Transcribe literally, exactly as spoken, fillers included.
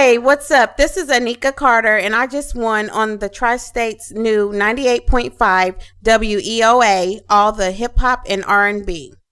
Hey, what's up? This is Anika Carter, and I just won on the Tri-State's new ninety-eight point five W E O A, all the hip hop and R and B.